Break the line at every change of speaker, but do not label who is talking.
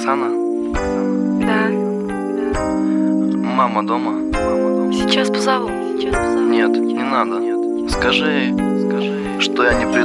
Оксана?
Да.
Мама дома?
Сейчас позову.
Нет, не надо. Скажи, что я не приду.